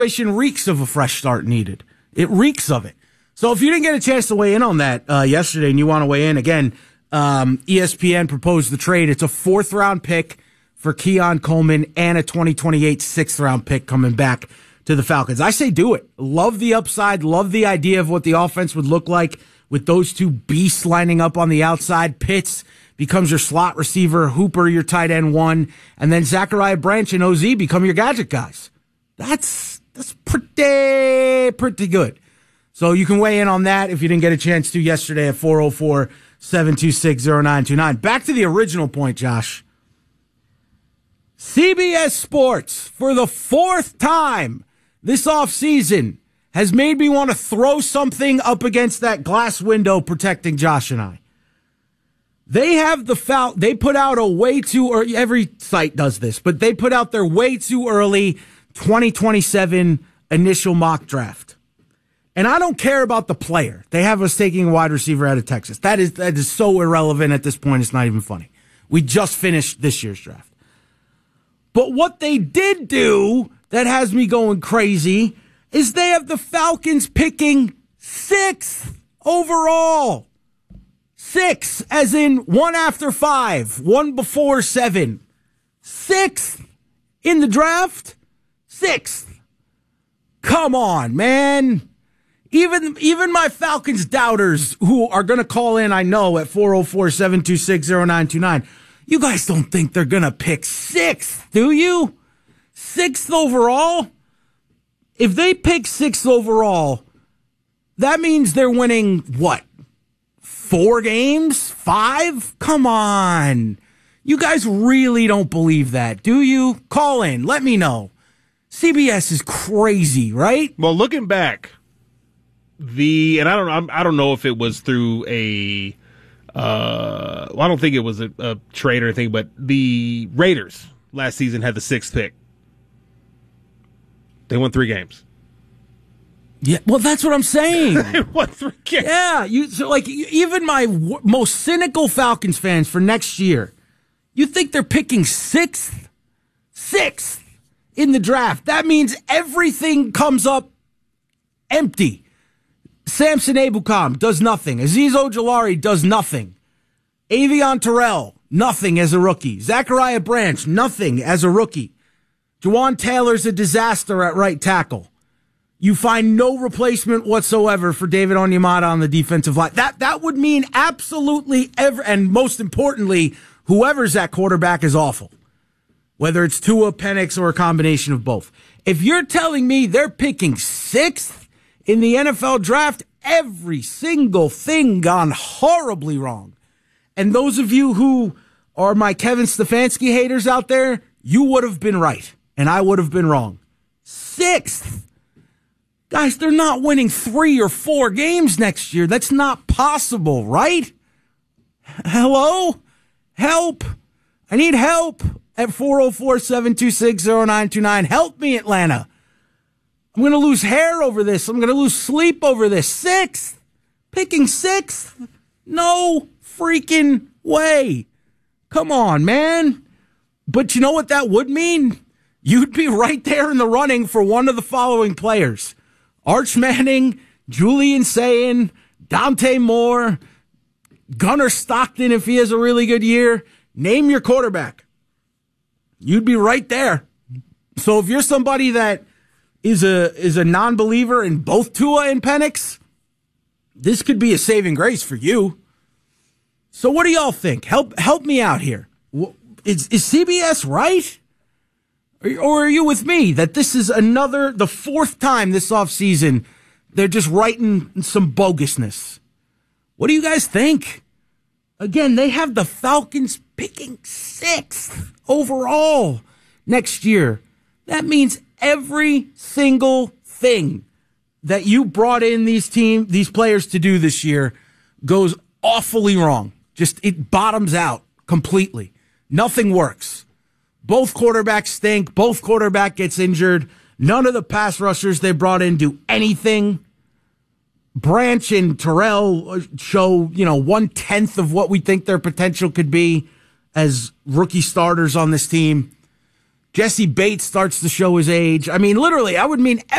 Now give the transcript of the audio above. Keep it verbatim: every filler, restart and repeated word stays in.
situation reeks of a fresh start needed. It reeks of it. So if you didn't get a chance to weigh in on that uh, yesterday and you want to weigh in, again, um, E S P N proposed the trade. It's a fourth-round pick for Keon Coleman and a twenty twenty-eight sixth-round pick coming back to the Falcons. I say do it. Love the upside. Love the idea of what the offense would look like with those two beasts lining up on the outside. Pitts becomes your slot receiver, Hooper your tight end one, and then Zachariah Branch and O Z become your gadget guys. That's that's pretty, pretty good. So you can weigh in on that if you didn't get a chance to yesterday at four oh four, seven two six, oh nine two nine. Back to the original point, Josh. C B S Sports, for the fourth time this offseason, has made me want to throw something up against that glass window protecting Josh and I. They have the foul. They put out a way too, or every site does this, but they put out their way too early twenty twenty-seven initial mock draft. And I don't care about the player. They have us taking a wide receiver out of Texas. That is, that is so irrelevant at this point. It's not even funny. We just finished this year's draft. But what they did do that has me going crazy is they have the Falcons picking sixth overall. Six, as in one after five, one before seven. Sixth in the draft. Sixth. Come on, man. Even even my Falcons doubters who are going to call in, I know, at four oh four, seven two six, oh nine two nine. You guys don't think they're going to pick sixth, do you? Sixth overall? If they pick sixth overall, that means they're winning, what, four games? Five? Come on. You guys really don't believe that, do you? Call in. Let me know. C B S is crazy, right? Well, looking back, the and I don't I don't know if it was through a uh, well, I don't think it was a, a trade or anything, but the Raiders last season had the sixth pick. They won three games. Yeah, well, that's what I'm saying. They won three games. Yeah, you so like even my w- most cynical Falcons fans for next year, you think they're picking sixth, sixth in the draft? That means everything comes up empty. Samson Ebukam does nothing. Azeez Ojulari does nothing. Avion Terrell, nothing as a rookie. Zachariah Branch, nothing as a rookie. Juwan Taylor's a disaster at right tackle. You find no replacement whatsoever for David Onyemata on the defensive line. That that would mean absolutely ever, and most importantly, whoever's at quarterback is awful. Whether it's Tua, Penix, or a combination of both. If you're telling me they're picking sixth in the N F L draft, every single thing gone horribly wrong. And those of you who are my Kevin Stefanski haters out there, you would have been right, and I would have been wrong. Sixth. Guys, they're not winning three or four games next year. That's not possible, right? Hello? Help. I need help at four oh four, seven two six, oh nine two nine. Help me, Atlanta. I'm going to lose hair over this. I'm going to lose sleep over this. Sixth? Picking sixth? No freaking way. Come on, man. But you know what that would mean? You'd be right there in the running for one of the following players. Arch Manning, Julian Sayin, Dante Moore, Gunnar Stockton if he has a really good year. Name your quarterback. You'd be right there. So if you're somebody that is a is a non-believer in both Tua and Penix, this could be a saving grace for you. So what do y'all think? Help help me out here. Is, is C B S right? Or are you with me that this is another, the fourth time this offseason, they're just writing some bogusness? What do you guys think? Again, they have the Falcons picking sixth overall next year. That means every single thing that you brought in these team, these players to do this year goes awfully wrong. Just, it bottoms out completely. Nothing works. Both quarterbacks stink. Both quarterback gets injured. None of the pass rushers they brought in do anything. Branch and Terrell show, you know, one-tenth of what we think their potential could be as rookie starters on this team. Jesse Bates starts to show his age. I mean, literally, I would mean